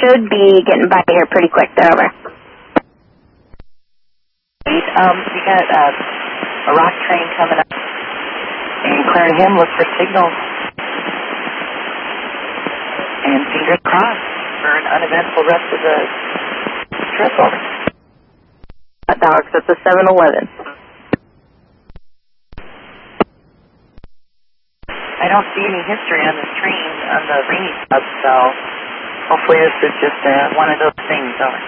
should be getting by here pretty quick. They're over. We got a rock train coming up. And clearing him, look for signals. And fingers crossed for an uneventful rest of the trip over. Hot dogs at the 7-Eleven. I don't see any history on this train on the Rainy Sub, so hopefully this is just one of those things. Over.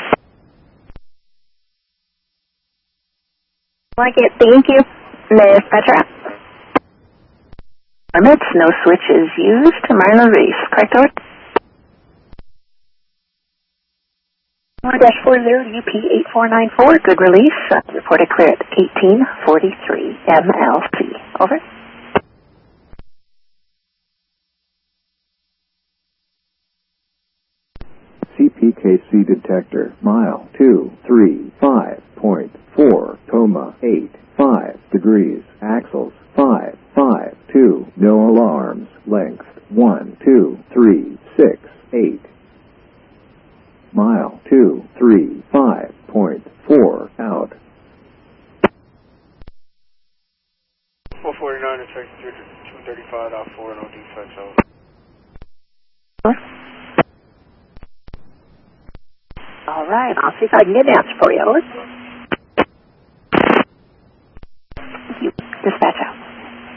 Like it. Thank you, Miss Petra. Limits, no switches used. Marla Reese, correct over? 4-40 UP8494, good release. Reported clear at 1843 MLC. Over. CPKC detector, mile 235.4, coma 85 degrees, axles 552, no alarms, length 1, 2, 3, 6, 8. Mile 235.4 out. 449 is 235.4, no defects out. All right, I'll see if I can get an answer for you, Ellis.